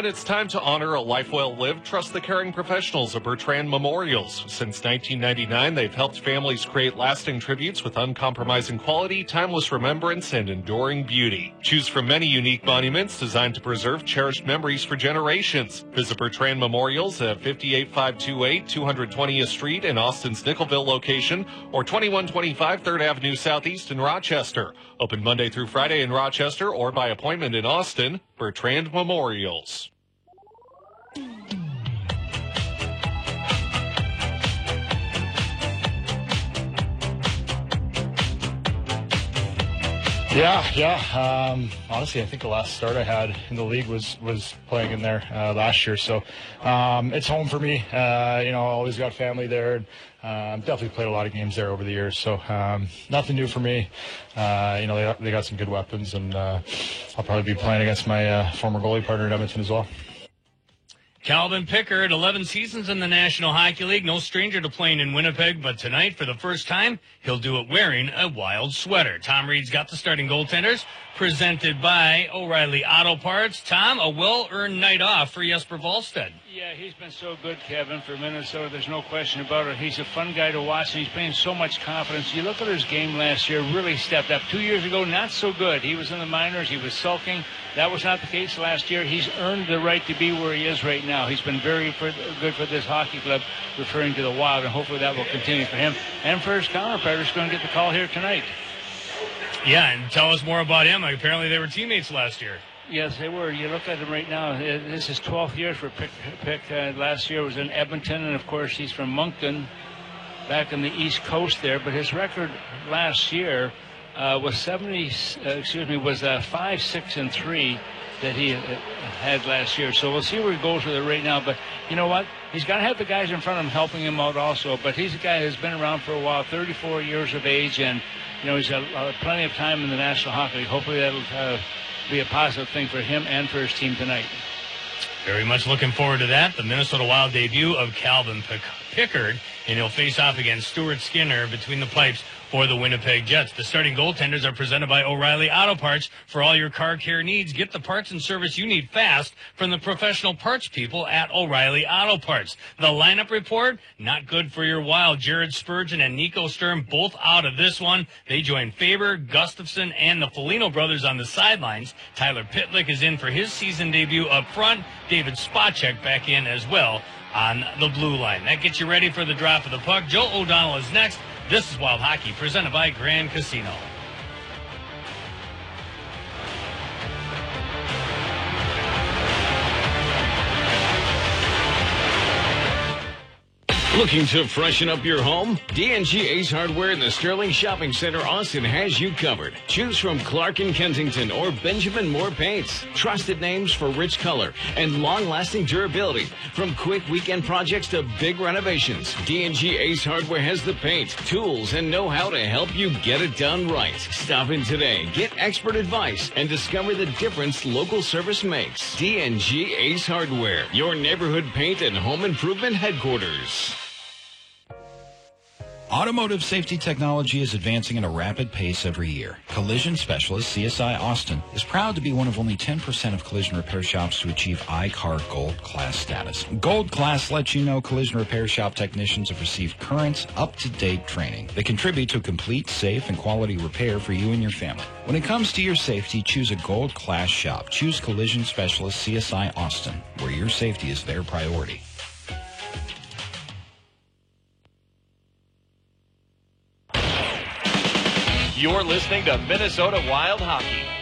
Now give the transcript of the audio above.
When it's time to honor a life well lived, trust the caring professionals of Bertrand Memorials. Since 1999, they've helped families create lasting tributes with uncompromising quality, timeless remembrance, and enduring beauty. Choose from many unique monuments designed to preserve cherished memories for generations. Visit Bertrand Memorials at 58528 220th Street in Austin's Nickelville location or 2125 3rd Avenue Southeast in Rochester. Open Monday through Friday in Rochester or by appointment in Austin. Bertrand Memorials. Yeah. Honestly, I think the last start I had in the league was playing in there last year. So it's home for me. Always got family there. Definitely played a lot of games there over the years. So nothing new for me. They got some good weapons, and I'll probably be playing against my former goalie partner in Edmonton as well. Calvin Pickard, 11 seasons in the National Hockey League, no stranger to playing in Winnipeg, but tonight, for the first time, he'll do it wearing a Wild sweater. Tom Reed's got the starting goaltenders, presented by O'Reilly Auto Parts. Tom, a well-earned night off for Jesper Wallstedt. Yeah, he's been so good, Kevin, for Minnesota. There's no question about it. He's a fun guy to watch, and he's playing so much confidence. You look at his game last year, really stepped up. 2 years ago, not so good. He was in the minors. He was sulking. That was not the case last year. He's earned the right to be where he is right now. He's been very good for this hockey club, referring to the Wild, and hopefully that will continue for him. And for his counterpart, who's going to get the call here tonight. Yeah, and tell us more about him. Apparently they were teammates last year. Yes, they were. You look at him right now. This is 12th year for Pick. Last year was in Edmonton, and of course he's from Moncton, back on the East Coast there. But his record last year was 5-6-3 that he had last year. So we'll see where he goes with it right now. But you know what? He's got to have the guys in front of him helping him out also. But he's a guy who's been around for a while, 34 years of age, and he's got plenty of time in the National Hockey League. Hopefully that'll be a positive thing for him and for his team tonight. Very much looking forward to that. The Minnesota Wild debut of Calvin Pickard, and he'll face off against Stuart Skinner between the pipes for the Winnipeg Jets. The starting goaltenders are presented by O'Reilly Auto Parts. For all your car care needs, get the parts and service you need fast from the professional parts people at O'Reilly Auto Parts. The lineup report, not good for your Wild. Jared Spurgeon and Nico Sturm both out of this one. They join Faber, Gustafson, and the Foligno brothers on the sidelines. Tyler Pitlick is in for his season debut up front. David Spacek back in as well on the blue line. That gets you ready for the drop of the puck. Joe O'Donnell is next. This is Wild Hockey, presented by Grand Casino. Looking to freshen up your home? D&G Ace Hardware in the Sterling Shopping Center, Austin has you covered. Choose from Clark & Kensington or Benjamin Moore paints. Trusted names for rich color and long-lasting durability. From quick weekend projects to big renovations, D&G Ace Hardware has the paint, tools, and know-how to help you get it done right. Stop in today, get expert advice, and discover the difference local service makes. D&G Ace Hardware, your neighborhood paint and home improvement headquarters. Automotive safety technology is advancing at a rapid pace every year. Collision Specialist CSI Austin is proud to be one of only 10% of collision repair shops to achieve iCar Gold Class status. Gold Class lets you know collision repair shop technicians have received current, up-to-date training that contribute to a complete, safe, and quality repair for you and your family. When it comes to your safety, choose a Gold Class shop. Choose Collision Specialist CSI Austin, where your safety is their priority. You're listening to Minnesota Wild Hockey.